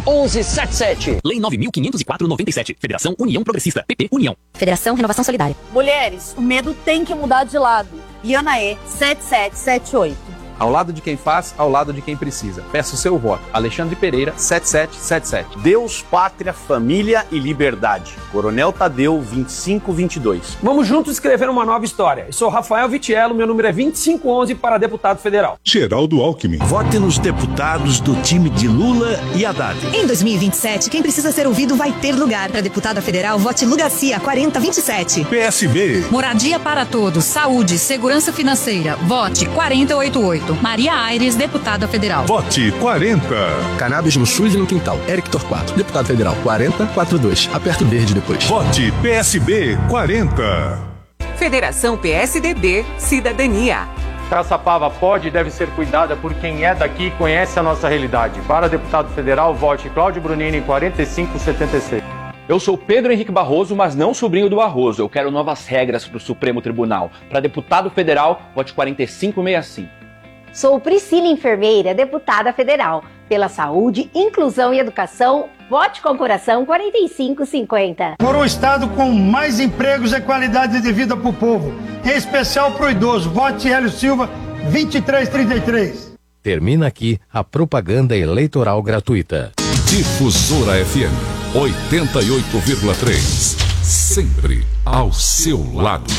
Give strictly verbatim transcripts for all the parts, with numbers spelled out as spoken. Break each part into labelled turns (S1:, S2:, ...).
S1: onze setenta e sete.
S2: Lei nove mil quinhentos e quatro noventa e sete. Federação União Progressista. P P União.
S3: Federação Renovação Solidária.
S4: Mulheres, o medo tem que mudar de lado. Ianaê, sete sete sete oito.
S5: Ao lado de quem faz, ao lado de quem precisa. Peça o seu voto. Alexandre Pereira, sete sete sete sete.
S6: Deus, Pátria, Família e Liberdade. Coronel Tadeu, vinte e cinco vinte e dois.
S7: Vamos juntos escrever uma nova história. Eu sou Rafael Vitiello, meu número é vinte e cinco onze para deputado federal.
S8: Geraldo Alckmin.
S9: Vote nos deputados do time de Lula e Haddad.
S10: Em dois mil e vinte e sete, quem precisa ser ouvido vai ter lugar. Para deputada federal, vote Lugarcia, quarenta vinte e sete.
S8: P S B.
S11: Moradia para todos, saúde, segurança financeira. Vote quarenta e oitenta e oito. Maria Aires, deputada federal.
S8: Vote quarenta.
S12: Cannabis no SUS e no quintal. Eric Torquato, deputado federal. quarenta quarenta e dois. Aperta o verde depois.
S8: Vote P S B quarenta.
S13: Federação P S D B, Cidadania.
S14: Caçapava pode e deve ser cuidada por quem é daqui e conhece a nossa realidade. Para deputado federal, vote Cláudio Brunini, quarenta e cinco setenta e seis.
S15: Eu sou Pedro Henrique Barroso, mas não sobrinho do Barroso. Eu quero novas regras para o Supremo Tribunal. Para deputado federal, vote quarenta e cinco sessenta e cinco.
S16: Sou Priscila Enfermeira, deputada federal. Pela saúde, inclusão e educação, vote com coração quarenta e cinco cinquenta.
S17: Por um estado com mais empregos e qualidade de vida para o povo, em especial para o idoso, vote Hélio Silva, vinte e três trinta e três.
S18: Termina aqui a propaganda eleitoral gratuita.
S8: Difusora F M oitenta e oito vírgula três. Sempre ao seu lado.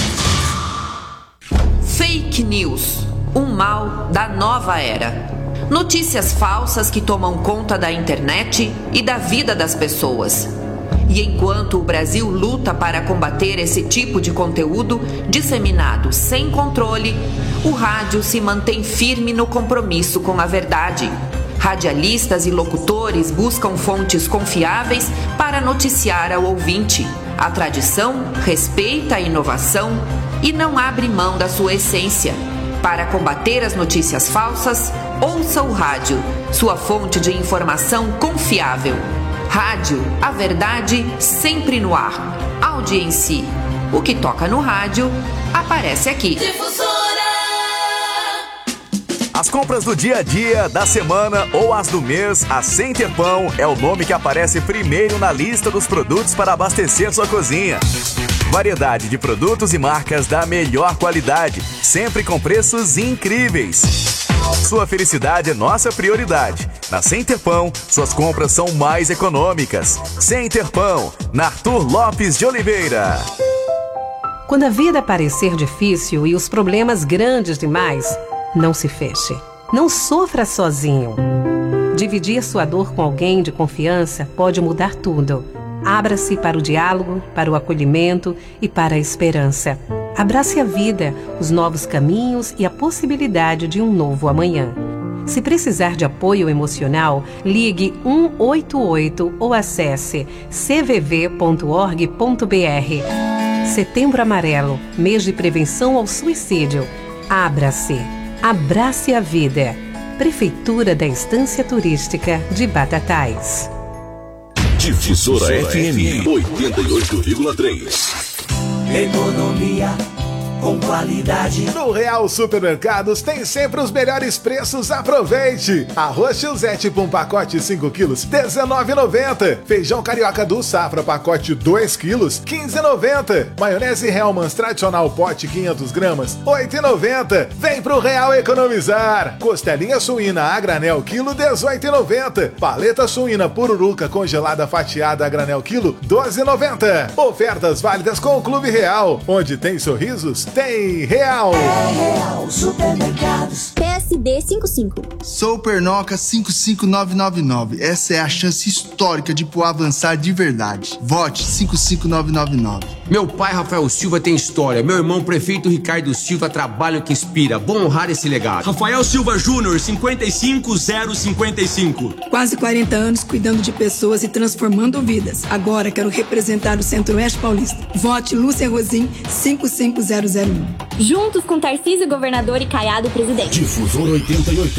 S19: Fake News, um mal da nova era. Notícias falsas que tomam conta da internet e da vida das pessoas. E enquanto o Brasil luta para combater esse tipo de conteúdo disseminado sem controle, o rádio se mantém firme no compromisso com a verdade. Radialistas e locutores buscam fontes confiáveis para noticiar ao ouvinte. A tradição respeita a inovação e não abre mão da sua essência. Para combater as notícias falsas, ouça o rádio, sua fonte de informação confiável. Rádio, a verdade sempre no ar. Audiência. O que toca no rádio, aparece aqui. Difusora!
S20: As compras do dia a dia, da semana ou as do mês, a Center Pão é o nome que aparece primeiro na lista dos produtos para abastecer sua cozinha. Variedade de produtos e marcas da melhor qualidade, sempre com preços incríveis. Sua felicidade é nossa prioridade. Na Center Pão, suas compras são mais econômicas. Center Pão, na Arthur Lopes de Oliveira.
S21: Quando a vida parecer difícil e os problemas grandes demais, não se feche. Não sofra sozinho. Dividir sua dor com alguém de confiança pode mudar tudo. Abra-se para o diálogo, para o acolhimento e para a esperança. Abrace a vida, os novos caminhos e a possibilidade de um novo amanhã. Se precisar de apoio emocional, ligue um oito oito ou acesse c v v ponto org ponto b r. Setembro Amarelo, mês de prevenção ao suicídio. Abra-se. Abrace a vida. Prefeitura da Estância Turística de Batatais.
S8: Difusora F M oitenta e oito vírgula três.
S22: Economia com qualidade.
S23: No Real Supermercados tem sempre os melhores preços, aproveite! Arroz Chilzete para um pacote cinco quilos, dezenove reais e noventa centavos. Feijão carioca do Safra, pacote dois quilos, quinze reais e noventa centavos. Maionese Hellmann's tradicional pote quinhentas gramas, oito reais e noventa centavos. Vem pro Real economizar! Costelinha suína a granel quilo, dezoito reais e noventa centavos. Paleta suína pururuca congelada fatiada a granel quilo, doze reais e noventa centavos. Ofertas válidas com o Clube Real, onde tem sorrisos, tem Real.
S22: É Real Supermercados.
S3: P S B cinquenta e cinco.
S24: Sou Pernoca cinco cinco nove nove nove. Essa é a chance histórica de pôr avançar de verdade. Vote cinco cinco nove nove nove.
S25: Meu pai Rafael Silva tem história. Meu irmão prefeito Ricardo Silva trabalho que inspira. Bom honrar esse legado.
S26: Rafael Silva Júnior, cinquenta e cinco zero cinquenta e cinco.
S27: Quase quarenta anos cuidando de pessoas e transformando vidas. Agora quero representar o Centro-Oeste Paulista. Vote Lúcia Rosim, cinco cinco zero zero um.
S3: Juntos com Tarcísio Governador e Caiado Presidente.
S8: Difusora oitenta e oito.